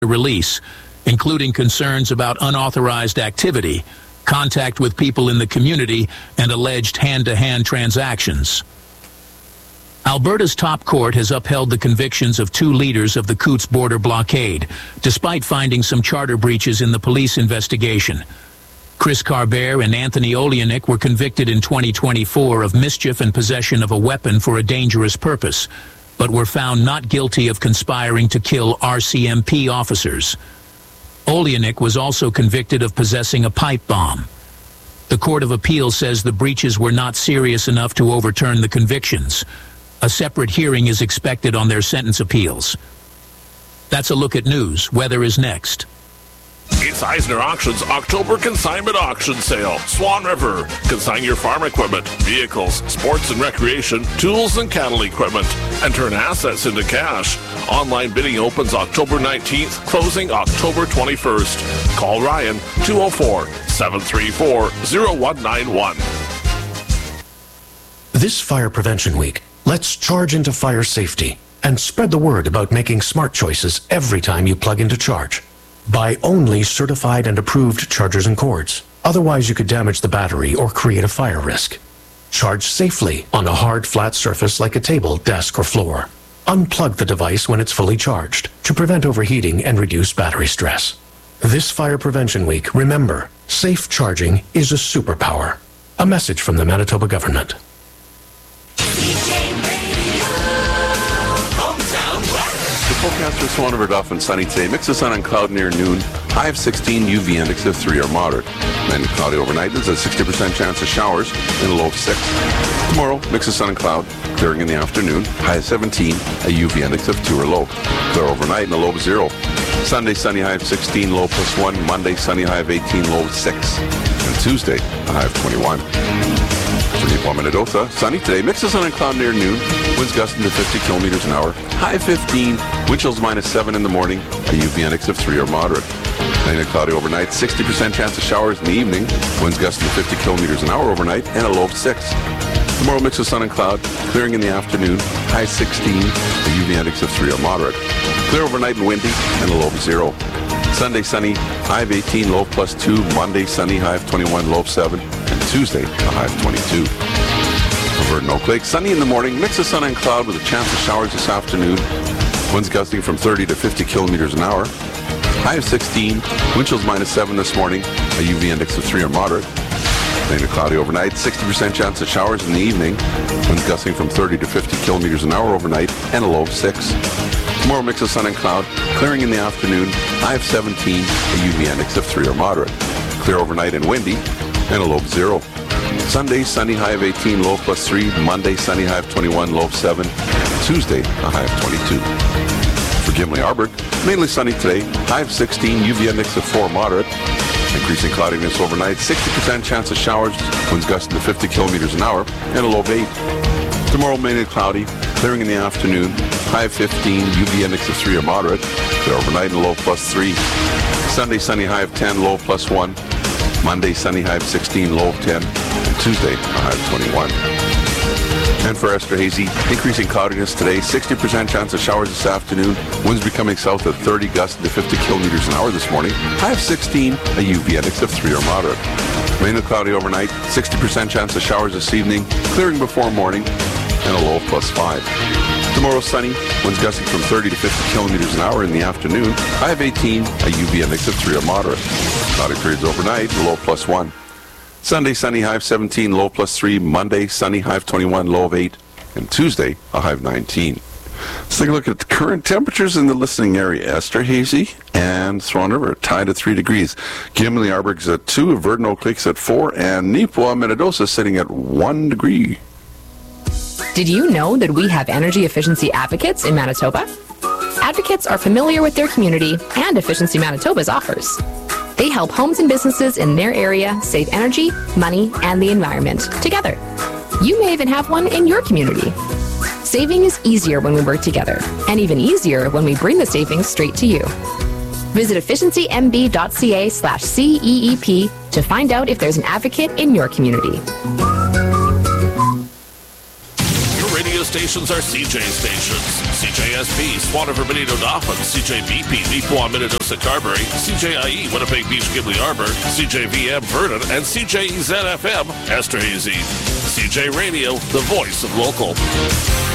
release, including concerns about unauthorized activity, contact with people in the community, and alleged hand-to-hand transactions. Alberta's top court has upheld the convictions of 2 leaders of the Coutts border blockade, despite finding some charter breaches in the police investigation. Chris Carbert and Anthony Oleanick were convicted in 2024 of mischief and possession of a weapon for a dangerous purpose, but were found not guilty of conspiring to kill RCMP officers. Oleanick was also convicted of possessing a pipe bomb. The Court of Appeal says the breaches were not serious enough to overturn the convictions. A separate hearing is expected on their sentence appeals. That's a look at news. Weather is next. It's Eisner Auctions October Consignment Auction Sale. Swan River. Consign your farm equipment, vehicles, sports and recreation, tools and cattle equipment, and turn assets into cash. Online bidding opens October 19th, closing October 21st. Call Ryan, 204-734-0191. This Fire Prevention Week, let's charge into fire safety and spread the word about making smart choices every time you plug into charge. Buy only certified and approved chargers and cords. Otherwise, you could damage the battery or create a fire risk. Charge safely on a hard, flat surface like a table, desk, or floor. Unplug the device when it's fully charged to prevent overheating and reduce battery stress. This Fire Prevention Week, remember, safe charging is a superpower. A message from the Manitoba government. Forecast for Swan River, Dauphin, sunny today. Mix of sun and cloud near noon. High of 16, UV index of 3 or moderate. Then cloudy overnight. There's a 60% chance of showers and a low of 6. Tomorrow, mix of sun and cloud. Clearing in the afternoon. High of 17, a UV index of 2 or low. Clear overnight and a low of 0. Sunday, sunny high of 16, low plus 1. Monday, sunny high of 18, low of 6. And Tuesday, a high of 21. For Nipawin, Minnesota, sunny today. Mix of sun and cloud near noon. Winds gusting to 50 kilometers an hour. High 15. Wind chills -7 in the morning. A UV index of 3 or moderate. Mainly cloudy overnight. 60% chance of showers in the evening. Winds gusting to 50 kilometers an hour overnight. And a low of 6. Tomorrow, mix of sun and cloud. Clearing in the afternoon. High 16. A UV index of 3 or moderate. Clear overnight and windy. And a low of 0. Sunday, sunny. High of 18. Low of plus 2. Monday, sunny. High of 21. Low of 7. Tuesday, a high of 22. Over in Oak Lake, sunny in the morning, mix of sun and cloud with a chance of showers this afternoon. Winds gusting from 30 to 50 kilometers an hour. High of 16, wind chills -7 this morning, a UV index of 3 or moderate. Mainly cloudy overnight, 60% chance of showers in the evening. Winds gusting from 30 to 50 kilometers an hour overnight, and a low of 6. Tomorrow, mix of sun and cloud, clearing in the afternoon, high of 17, a UV index of 3 or moderate. Clear overnight and windy, and a low of 0. Sunday, sunny, high of 18, low plus 3. Monday, sunny, high of 21, low of 7. Tuesday, a high of 22. For Gimli-Arberg, mainly sunny today, high of 16, UV index of 4, moderate. Increasing cloudiness overnight, 60% chance of showers, winds gusting to 50 kilometers an hour, and a low of 8. Tomorrow, mainly cloudy, clearing in the afternoon, high of 15, UV index of 3 or moderate. Clear overnight and a low plus 3. Sunday, sunny, high of 10, low plus 1. Monday, sunny, high of 16, low of 10. And Tuesday, a high of 21. And for Esterhazy, increasing cloudiness today, 60% chance of showers this afternoon. Winds becoming south at 30, gusting to 50 kilometers an hour this morning. High of 16, a UV index of 3 or moderate. Mainly cloudy overnight, 60% chance of showers this evening, clearing before morning, and a low of plus 5. Tomorrow, sunny, winds gusting from 30 to 50 kilometers an hour in the afternoon. High of 18, a UV index of 3 or moderate. Cloudy periods overnight, low plus 1. Sunday, sunny, high of 17, low plus 3. Monday, sunny, high of 21, low of 8. And Tuesday, a high of 19. Let's take a look at the current temperatures in the listening area. Esterhazy and Swan River tied at 3 degrees. Gimli-Arberg's at 2, Verdun Oak Lake's at 4, and Nipawin, Minnesota sitting at 1 degree. Did you know that we have energy efficiency advocates in Manitoba? Advocates are familiar with their community and Efficiency Manitoba's offers. They help homes and businesses in their area save energy, money, and the environment together. You may even have one in your community. Saving is easier when we work together, and even easier when we bring the savings straight to you. Visit efficiencymb.ca/CEEP to find out if there's an advocate in your community. Your radio station stations are CJ stations. CJSP, Swan River, Benito, Dauphin, CJBP, Mi'kmaq, Minnedosa, Carberry, CJIE, Winnipeg Beach, Ghibli Arbor, CJVM, Vernon, and CJEZ-FM, Esterhazy. CJ Radio, the voice of local.